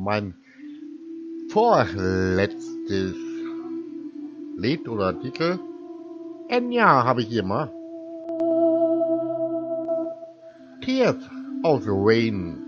mein vorletztes Lied oder Titel. Enya habe ich hier mal. Tears of the Rain.